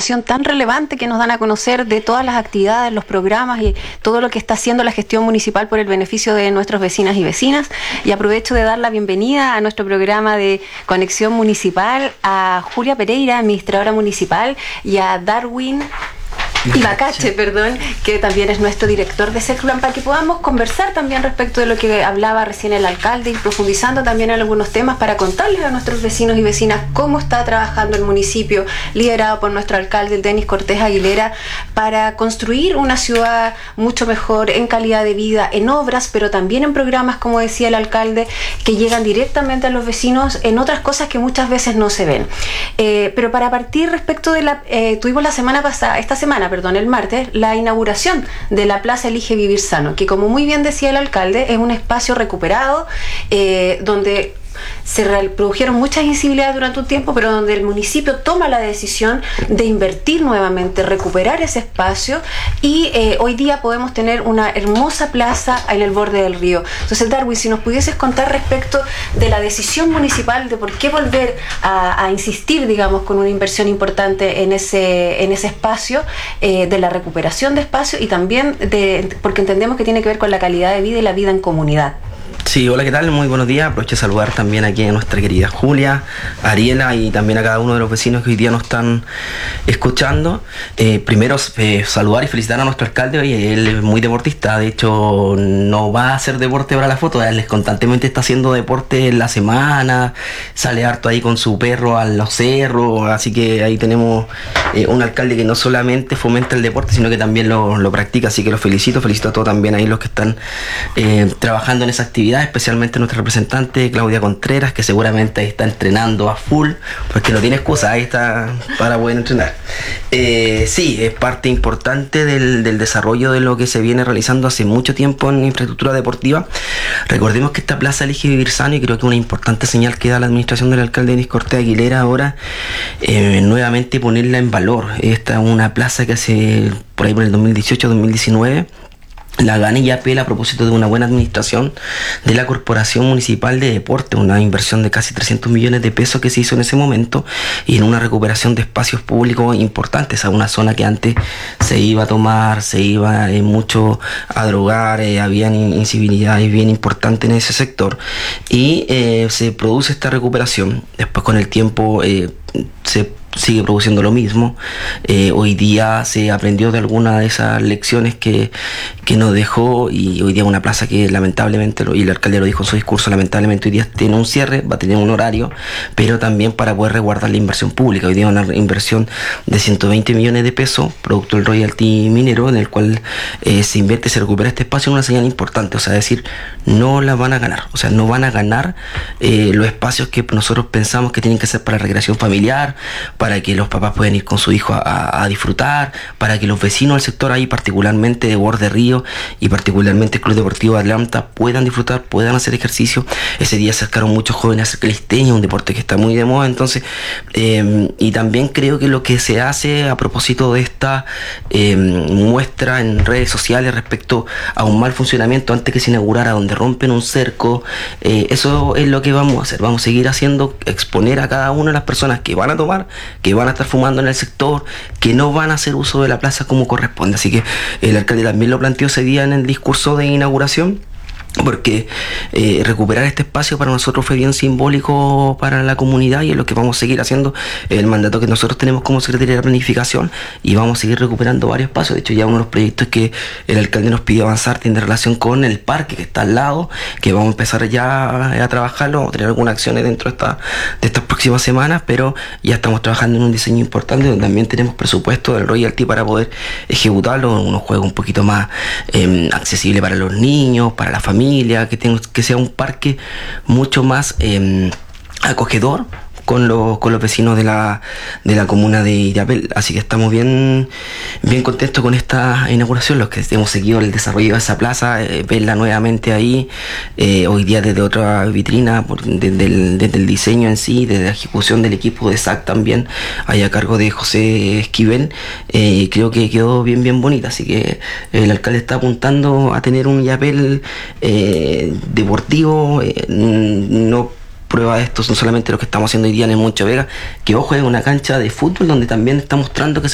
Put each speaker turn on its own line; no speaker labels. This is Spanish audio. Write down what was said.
información tan relevante que nos dan a conocer de todas las actividades, los programas y todo lo que está haciendo la gestión municipal por el beneficio de nuestros vecinas y vecinas. Y aprovecho de dar la bienvenida a nuestro programa de Conexión Municipal a Julia Pereira, administradora municipal, y a Darwin Ibacache, que también es nuestro director de SECLUAM, para que podamos conversar también respecto de lo que hablaba recién el alcalde y profundizando también en algunos temas para contarles a nuestros vecinos y vecinas cómo está trabajando el municipio, liderado por nuestro alcalde, el Denis Cortés Aguilera, para construir una ciudad mucho mejor en calidad de vida, en obras, pero también en programas, como decía el alcalde, que llegan directamente a los vecinos en otras cosas que muchas veces no se ven. Pero para partir respecto de tuvimos el martes, la inauguración de la Plaza Elige Vivir Sano, que como muy bien decía el alcalde, es un espacio recuperado donde se produjeron muchas incivilidades durante un tiempo, pero donde el municipio toma la decisión de invertir nuevamente, recuperar ese espacio y hoy día podemos tener una hermosa plaza en el borde del río. Entonces, Darwin, si nos pudieses contar respecto de la decisión municipal de por qué volver a insistir, digamos, con una inversión importante en ese espacio, de la recuperación de espacio y también porque entendemos que tiene que ver con la calidad de vida y la vida en comunidad.
Sí, hola, ¿qué tal? Muy buenos días. Aprovecho de saludar también aquí a nuestra querida Julia, Ariela y también a cada uno de los vecinos que hoy día nos están escuchando. Primero, saludar y felicitar a nuestro alcalde. Oye, él es muy deportista, de hecho no va a hacer deporte para la foto, él constantemente está haciendo deporte en la semana, sale harto ahí con su perro a los cerros, así que ahí tenemos un alcalde que no solamente fomenta el deporte, sino que también lo practica, así que lo felicito a todos también ahí los que están trabajando en esa actividad, especialmente nuestra representante Claudia Contreras, que seguramente ahí está entrenando a full, porque no tiene excusa, ahí está para poder entrenar. Sí, es parte importante del desarrollo de lo que se viene realizando hace mucho tiempo en infraestructura deportiva. Recordemos que esta plaza Elige Vivir Sano, y creo que una importante señal que da la administración del alcalde Denis Cortés Aguilera ahora, nuevamente ponerla en valor. Esta es una plaza que hace por ahí por el 2018-2019 la gana y apela a propósito de una buena administración de la Corporación Municipal de Deporte, una inversión de casi 300 millones de pesos que se hizo en ese momento y en una recuperación de espacios públicos importantes a una zona que antes se iba a tomar, se iba mucho a drogar, habían incivilidades bien importantes en ese sector y se produce esta recuperación. Después con el tiempo se sigue produciendo lo mismo. Hoy día se aprendió de alguna de esas lecciones que nos dejó, y hoy día una plaza que lamentablemente, y el alcalde lo dijo en su discurso, lamentablemente hoy día tiene un cierre, va a tener un horario, pero también para poder resguardar la inversión pública. Hoy día una inversión de 120 millones de pesos, producto del royalty minero, en el cual se invierte y se recupera este espacio, en una señal importante, o sea, decir, no la van a ganar, o sea, no van a ganar los espacios que nosotros pensamos que tienen que ser para recreación familiar, para que los papás puedan ir con su hijo a disfrutar, para que los vecinos del sector ahí, particularmente de Borde Río y particularmente el Club Deportivo Atlanta, puedan disfrutar, puedan hacer ejercicio. ese día se acercaron muchos jóvenes a hacer calistenia, un deporte que está muy de moda. Entonces, y también creo que lo que se hace a propósito de esta muestra en redes sociales respecto a un mal funcionamiento antes que se inaugurara, donde rompen un cerco, eso es lo que vamos a hacer. Vamos a seguir haciendo, exponer a cada una de las personas que van a tomar, que van a estar fumando en el sector, que no van a hacer uso de la plaza como corresponde. Así que el alcalde también lo planteó ese día en el discurso de inauguración, porque recuperar este espacio para nosotros fue bien simbólico para la comunidad, y es lo que vamos a seguir haciendo, el mandato que nosotros tenemos como Secretaría de Planificación, y vamos a seguir recuperando varios espacios. De hecho, ya uno de los proyectos que el alcalde nos pidió avanzar tiene relación con el parque que está al lado, que vamos a empezar ya a trabajarlo, vamos a tener algunas acciones dentro de estas próximas semanas, pero ya estamos trabajando en un diseño importante donde también tenemos presupuesto del royalty para poder ejecutarlo, unos juegos un poquito más accesibles para los niños, para la familia, que sea un parque mucho más acogedor con los vecinos de la comuna de Illapel. Así que estamos bien contentos con esta inauguración, los que hemos seguido el desarrollo de esa plaza, verla nuevamente ahí, hoy día desde otra vitrina, desde el diseño en sí, desde la ejecución del equipo de SAC también, ahí a cargo de José Esquivel. Creo que quedó bien bonita, así que el alcalde está apuntando a tener un Illapel deportivo. No prueba de esto son solamente lo que estamos haciendo hoy día en el Moncho Vega, que ojo, es una cancha de fútbol donde también está mostrando que se